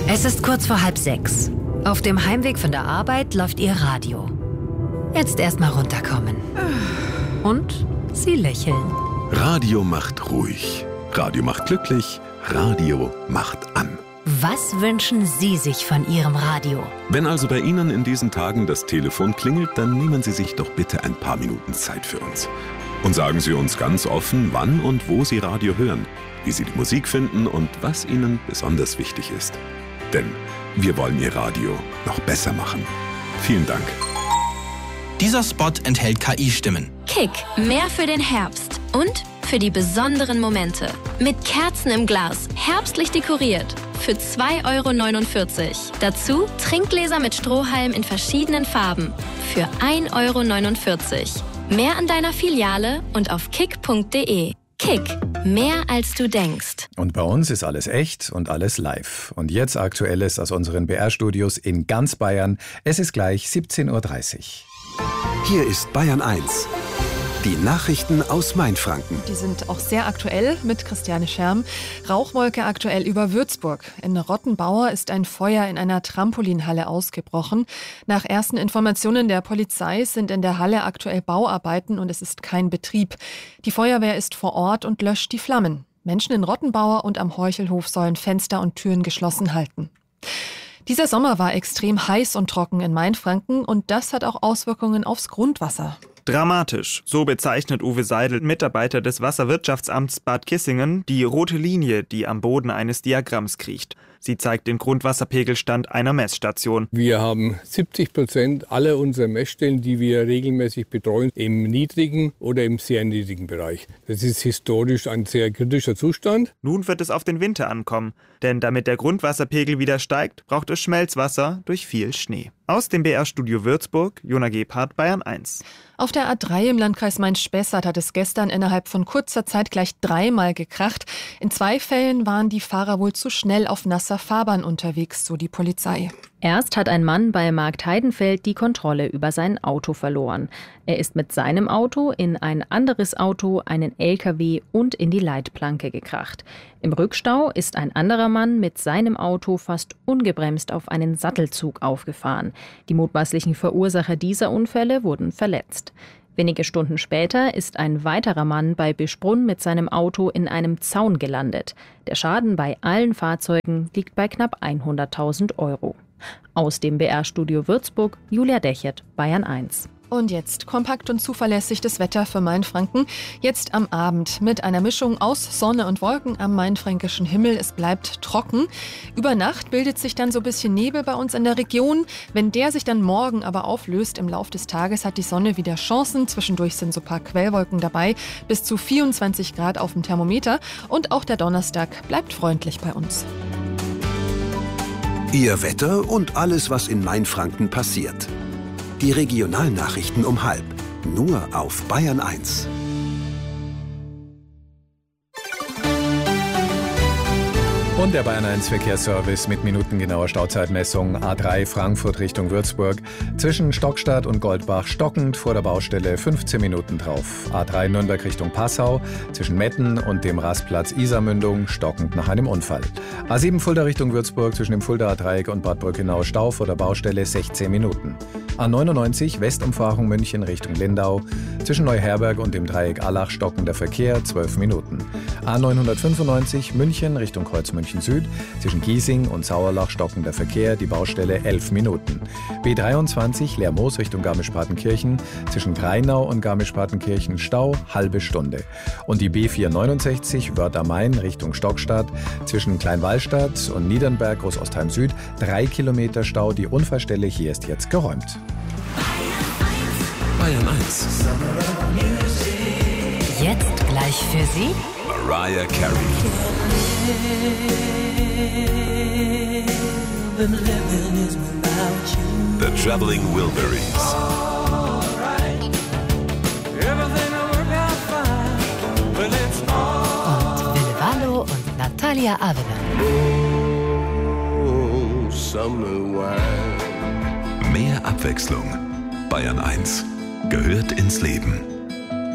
Es ist kurz vor 5:30. Auf dem Heimweg von der Arbeit läuft ihr Radio. Jetzt erstmal runterkommen. Und sie lächeln. Radio macht ruhig. Radio macht glücklich. Radio macht an. Was wünschen Sie sich von Ihrem Radio? Wenn also bei Ihnen in diesen Tagen das Telefon klingelt, dann nehmen Sie sich doch bitte ein paar Minuten Zeit für uns. Und sagen Sie uns ganz offen, wann und wo Sie Radio hören, wie Sie die Musik finden und was Ihnen besonders wichtig ist. Denn wir wollen Ihr Radio noch besser machen. Vielen Dank. Dieser Spot enthält KI-Stimmen. Kick, mehr für den Herbst und für die besonderen Momente. Mit Kerzen im Glas, herbstlich dekoriert. Für 2,49 €. Dazu Trinkgläser mit Strohhalm in verschiedenen Farben. Für 1,49 €. Mehr an deiner Filiale und auf kick.de. Kick, mehr als du denkst. Und bei uns ist alles echt und alles live. Und jetzt Aktuelles aus unseren BR-Studios in ganz Bayern. Es ist gleich 17:30 Uhr. Hier ist Bayern 1. Die Nachrichten aus Mainfranken. Die sind auch sehr aktuell mit Christiane Scherm. Rauchwolke aktuell über Würzburg. In Rottenbauer ist ein Feuer in einer Trampolinhalle ausgebrochen. Nach ersten Informationen der Polizei sind in der Halle aktuell Bauarbeiten und es ist kein Betrieb. Die Feuerwehr ist vor Ort und löscht die Flammen. Menschen in Rottenbauer und am Heuchelhof sollen Fenster und Türen geschlossen halten. Dieser Sommer war extrem heiß und trocken in Mainfranken und das hat auch Auswirkungen aufs Grundwasser. Dramatisch, so bezeichnet Uwe Seidel, Mitarbeiter des Wasserwirtschaftsamts Bad Kissingen, die rote Linie, die am Boden eines Diagramms kriecht. Sie zeigt den Grundwasserpegelstand einer Messstation. Wir haben 70% aller unserer Messstellen, die wir regelmäßig betreuen, im niedrigen oder im sehr niedrigen Bereich. Das ist historisch ein sehr kritischer Zustand. Nun wird es auf den Winter ankommen, denn damit der Grundwasserpegel wieder steigt, braucht es Schmelzwasser durch viel Schnee. Aus dem BR-Studio Würzburg, Jona Gebhardt, Bayern 1. Auf der A3 im Landkreis Main-Spessart hat es gestern innerhalb von kurzer Zeit gleich 3-mal gekracht. In 2 Fällen waren die Fahrer wohl zu schnell auf nasser Fahrbahn unterwegs, so die Polizei. Erst hat ein Mann bei Markt Heidenfeld die Kontrolle über sein Auto verloren. Er ist mit seinem Auto in ein anderes Auto, einen LKW und in die Leitplanke gekracht. Im Rückstau ist ein anderer Mann mit seinem Auto fast ungebremst auf einen Sattelzug aufgefahren. Die mutmaßlichen Verursacher dieser Unfälle wurden verletzt. Wenige Stunden später ist ein weiterer Mann bei Bischbrunn mit seinem Auto in einem Zaun gelandet. Der Schaden bei allen Fahrzeugen liegt bei knapp 100.000 €. Aus dem BR-Studio Würzburg, Julia Dechert, Bayern 1. Und jetzt kompakt und zuverlässig das Wetter für Mainfranken. Jetzt am Abend mit einer Mischung aus Sonne und Wolken am mainfränkischen Himmel. Es bleibt trocken. Über Nacht bildet sich dann so ein bisschen Nebel bei uns in der Region. Wenn der sich dann morgen aber auflöst im Lauf des Tages, hat die Sonne wieder Chancen. Zwischendurch sind so ein paar Quellwolken dabei. Bis zu 24 Grad auf dem Thermometer. Und auch der Donnerstag bleibt freundlich bei uns. Ihr Wetter und alles, was in Mainfranken passiert. Die Regionalnachrichten um 12:30. Nur auf Bayern 1. Und der Bayern 1 Verkehrsservice mit minutengenauer Stauzeitmessung. A3 Frankfurt Richtung Würzburg. Zwischen Stockstadt und Goldbach stockend, vor der Baustelle 15 Minuten drauf. A3 Nürnberg Richtung Passau. Zwischen Metten und dem Rastplatz Isarmündung stockend nach einem Unfall. A7 Fulda Richtung Würzburg zwischen dem Fuldaer Dreieck und Bad Brückenau Stau vor der Baustelle 16 Minuten. A99 Westumfahrung München Richtung Lindau. Zwischen Neuherberg und dem Dreieck Allach stockender Verkehr 12 Minuten. A995 München Richtung Kreuz München Süd. Zwischen Giesing und Sauerlach stockender Verkehr, die Baustelle 11 Minuten. B23 Lermoos Richtung Garmisch-Partenkirchen. Zwischen Greinau und Garmisch-Partenkirchen Stau, halbe Stunde. Und die B469 Wörth am Main Richtung Stockstadt. Zwischen Kleinwallstadt und Niedernberg Großostheim Süd 3 Kilometer Stau. Die Unfallstelle hier ist jetzt geräumt. Bayern 1. Jetzt gleich für Sie Mariah Carey. The Traveling Wilburys. und Ville Valo und Natalia Avener. Mehr Abwechslung. Bayern 1 gehört ins Leben.